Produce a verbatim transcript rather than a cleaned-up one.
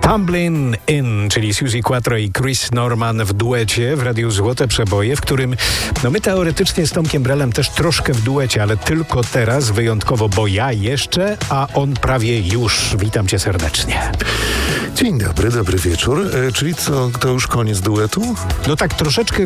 Tumbling In, czyli Suzy Quattro i Chris Norman w duecie w Radiu Złote Przeboje, w którym no my teoretycznie z Tomkiem Brelem też troszkę w duecie, ale tylko teraz, wyjątkowo, bo ja jeszcze, a on prawie już. Witam cię serdecznie. Dzień dobry, dobry wieczór. E, czyli co, to już koniec duetu? No tak troszeczkę